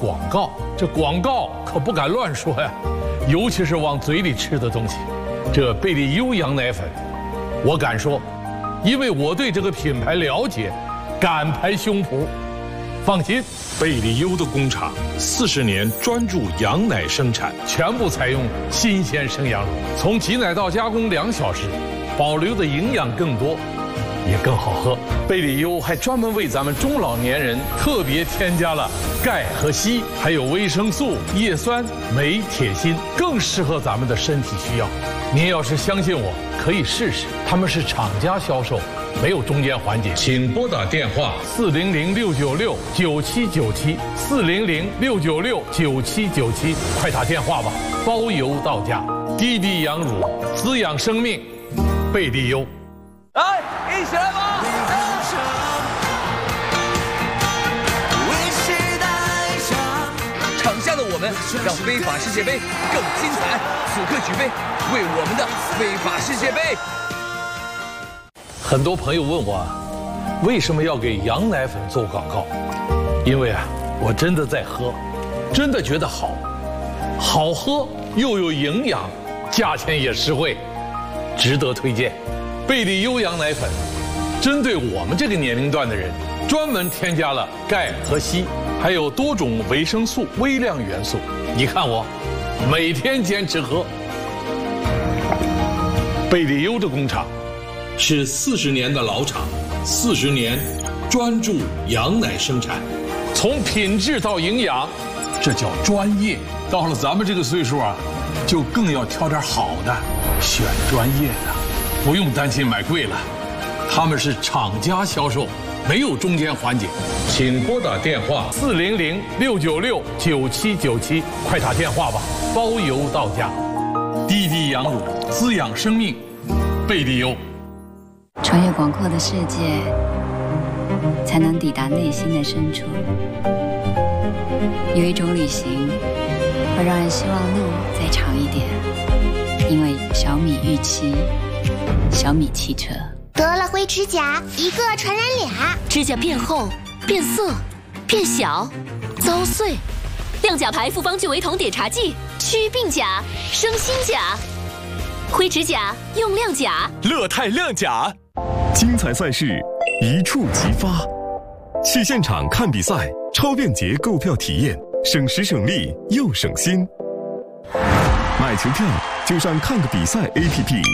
广告，这广告可不敢乱说呀，尤其是往嘴里吃的东西。这贝利优羊奶粉，我敢说，因为我对这个品牌了解，敢拍胸脯。放心， 贝利优的工厂40年专注羊奶生产， 全部采用新鲜生羊乳，从挤奶到加工2小时，保留的营养更多，也更好喝。贝利优还专门为咱们中老年人特别添加了钙和硒，还有维生素、叶酸、镁、铁、锌，更适合咱们的身体需要。您要是相信我，可以试试，他们是厂家销售，没有中间环节。 请拨打电话 400-696-9797，400-696-9797，快打电话吧，包邮到家。滴滴羊乳，滋养生命，贝利优。 来，一起来吧！场下的我们让非法世界杯更精彩，此刻举杯，为我们的非法世界杯。 很多朋友问我，为什么要给羊奶粉做广告？因为我真的在喝，真的觉得好，好喝又有营养，价钱也实惠，值得推荐。贝利优羊奶粉，针对我们这个年龄段的人，专门添加了钙和硒，还有多种维生素、微量元素。你看我，每天坚持喝。贝利优的工厂是40年的老厂，40年专注羊奶生产， 从品质到营养，这叫专业。到了咱们这个岁数就更要挑点好的，选专业的，不用担心买贵了。他们是厂家销售，没有中间环节。 请拨打电话 400-696-9797，快打电话吧，包邮到家。滴滴羊乳，滋养生命，贝利优。 穿越广阔的世界，才能抵达内心的深处。有一种旅行，会让人希望路再长一点，因为小米预期，小米汽车。 得了灰指甲，一个传染俩， 指甲变厚、变色、变小、遭碎。亮甲牌复方聚维酮碘茶剂，祛病甲，生新甲。灰指甲用亮甲， 乐泰亮甲。精彩赛事一触即发，去现场看比赛，超便捷购票体验，省时省力又省心。买球票就上看个比赛 APP。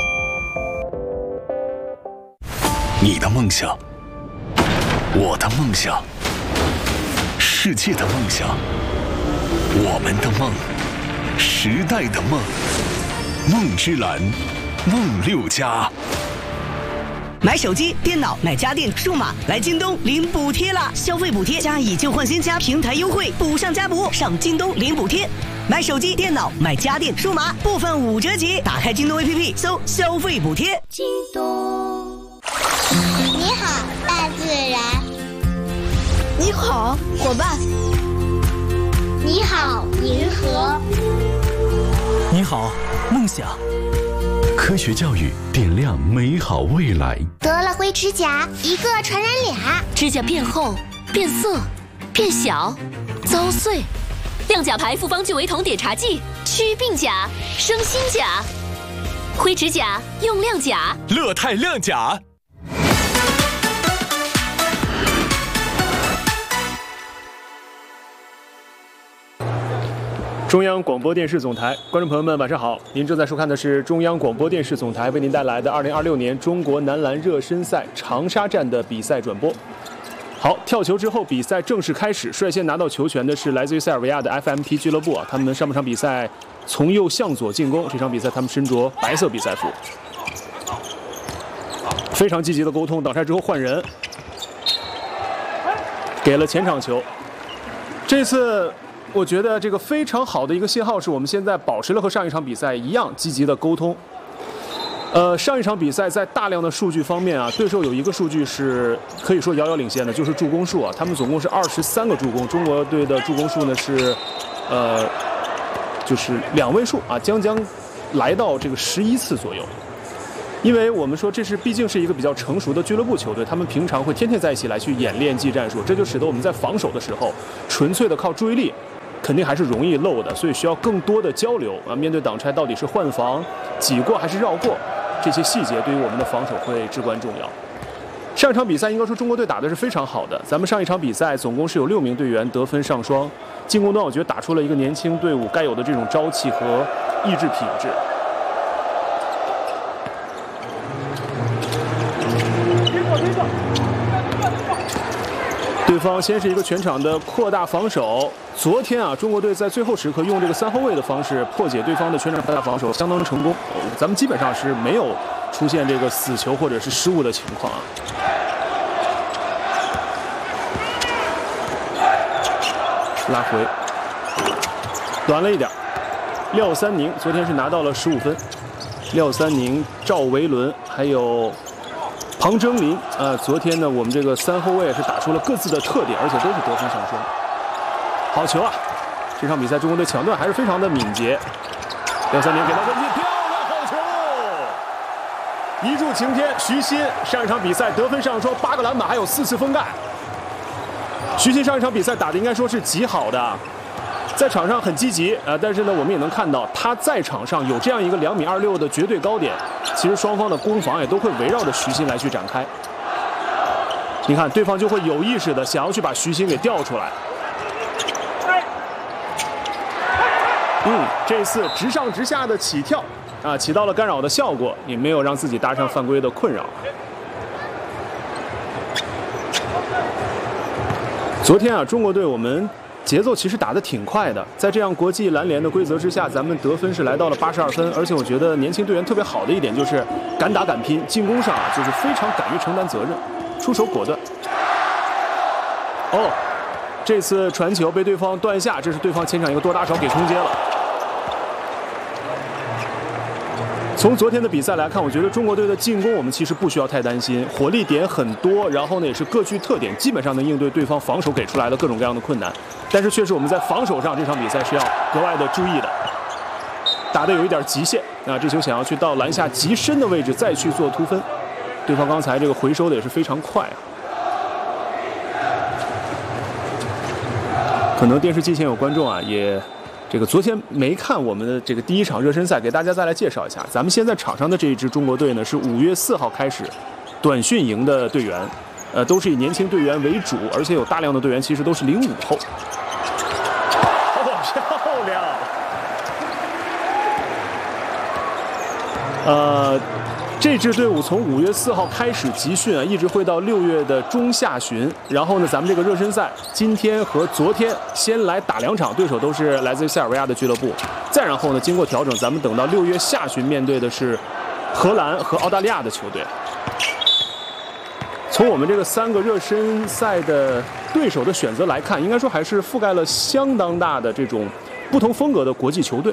你的梦想，我的梦想，世界的梦想，我们的梦，时代的梦，梦之蓝，梦6家。 买手机、电脑、买家电、数码，来京东领补贴啦！消费补贴加以旧换新加平台优惠，补上加补，上京东领补贴。买手机、电脑、买家电、数码，部分5折起。打开京东 APP， 搜消费补贴。 京东。你好，大自然。 你好，伙伴。 你好，银河。 你好，梦想。 科学教育点亮美好未来。 得了灰指甲，一个传染俩， 指甲变厚、变色、变小、遭碎。亮甲牌复方聚维酮碘茶剂，祛病甲，生新甲。灰指甲用亮甲， 乐泰亮甲。 中央广播电视总台，观众朋友们，晚上好！您正在收看的是中央广播电视总台为您带来的2026年中国男篮热身赛长沙站的比赛转播。好，跳球之后，比赛正式开始。率先拿到球权的是来自于塞尔维亚的 FMT 俱乐部他们上半场比赛从右向左进攻，这场比赛他们身着白色比赛服，非常积极的沟通。挡拆之后换人，给了前场球。这次我觉得这个非常好的一个信号是我们现在保持了和上一场比赛一样积极的沟通。上一场比赛在大量的数据方面对手有一个数据是可以说遥遥领先的，就是助攻数他们总共是23个助攻，中国队的助攻数呢是就是2位数将来到这个11次左右。因为我们说这是毕竟是一个比较成熟的俱乐部球队，他们平常会天天在一起来去演练技战术，这就使得我们在防守的时候纯粹的靠注意力肯定还是容易漏的，所以需要更多的交流啊。面对挡拆，到底是换防、挤过还是绕过，这些细节对于我们的防守会至关重要。上一场比赛应该说中国队打的是非常好的，咱们上一场比赛总共是有6名队员得分上双，进攻端我觉得打出了一个年轻队伍该有的这种朝气和意志品质。对方先是一个全场的扩大防守。昨天啊，中国队在最后时刻用这个3后卫的方式破解对方的全场扩大防守，相当成功。咱们基本上是没有出现这个死球或者是失误的情况啊。拉回，短了一点。廖三宁昨天是拿到了15分，廖三宁、赵维伦还有庞征林，昨天呢，我们这个3后卫也是打出了各自的特点，而且都是得分上双。好球啊！这场比赛中国队抢断还是非常的敏捷。廖三宁给到问题，漂亮，好球！一柱擎天，徐新上一场比赛得分上双，8个篮板，还有4次封盖。徐新上一场比赛打的应该说是极好的，在场上很积极，但是呢，我们也能看到他在场上有这样一个2.26米的绝对高点，其实双方的攻防也都会围绕着徐新来去展开。你看，对方就会有意识的想要去把徐新给调出来。这次直上直下的起跳啊，起到了干扰的效果，也没有让自己搭上犯规的困扰。昨天啊，中国队我们节奏其实打得挺快的，在这样国际篮联的规则之下，咱们得分是来到了82分，而且我觉得年轻队员特别好的一点就是敢打敢拼，进攻上啊就是非常敢于承担责任，出手果断。这次传球被对方断下，这是对方前场一个多打少给空接了。从昨天的比赛来看，我觉得中国队的进攻我们其实不需要太担心，火力点很多，然后呢也是各具特点，基本上能应对对方防守给出来的各种各样的困难。但是确实我们在防守上这场比赛是要格外的注意的，打得有一点极限啊！这球想要去到篮下极深的位置再去做突分，对方刚才这个回收的也是非常快啊。可能电视机前有观众啊，也这个昨天没看我们的这个第一场热身赛，给大家再来介绍一下。咱们现在场上的这一支中国队呢，是5月4号开始短训营的队员，都是以年轻队员为主，而且有大量的队员其实都是05后。漂亮！这支队伍从5月4号开始集训啊，一直会到6月的中下旬。然后呢，咱们这个热身赛今天和昨天先来打2场，对手都是来自于塞尔维亚的俱乐部。再然后呢，经过调整，咱们等到6月下旬面对的是荷兰和澳大利亚的球队。从我们这个3个热身赛的对手的选择来看，应该说还是覆盖了相当大的这种不同风格的国际球队。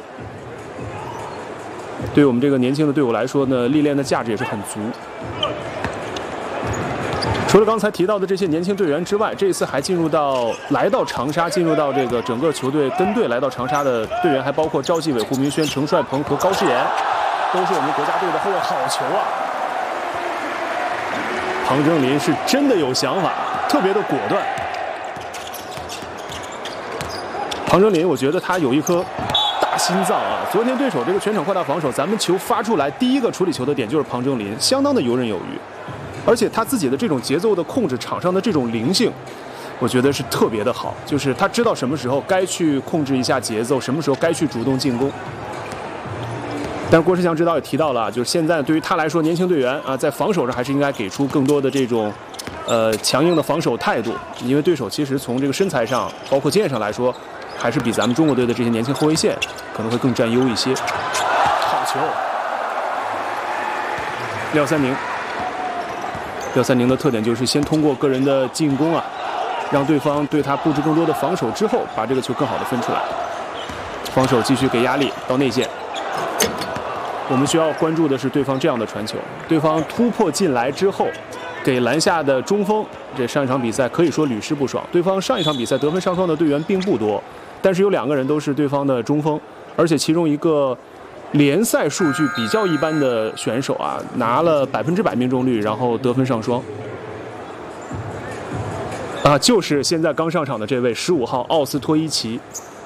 对于我们这个年轻的队伍来说呢，历练的价值也是很足。除了刚才提到的这些年轻队员之外，这一次还来到长沙，进入到这个整个球队跟队来到长沙的队员，还包括赵继伟、胡明轩、程帅鹏和高诗岩，都是我们国家队的后卫。好球啊！庞征林是真的有想法，特别的果断。庞征林，我觉得他有一颗大心脏啊！昨天对手这个全场扩大防守，咱们球发出来，第一个处理球的点就是庞征林，相当的游刃有余，而且他自己的这种节奏的控制，场上的这种灵性，我觉得是特别的好。就是他知道什么时候该去控制一下节奏，什么时候该去主动进攻。但是郭士强指导也提到了，就是现在对于他来说，年轻队员啊，在防守上还是应该给出更多的这种强硬的防守态度，因为对手其实从这个身材上，包括经验上来说，还是比咱们中国队的这些年轻后卫线可能会更占优一些。好球！廖三宁的特点就是先通过个人的进攻啊，让对方对他布置更多的防守之后，把这个球更好的分出来。防守继续给压力到内线。我们需要关注的是对方这样的传球，对方突破进来之后，给篮下的中锋，这上一场比赛可以说屡试不爽。对方上一场比赛得分上双的队员并不多，但是有2个人都是对方的中锋，而且其中一个联赛数据比较一般的选手啊，拿了100%命中率，然后得分上双。就是现在刚上场的这位15号奥斯托伊奇。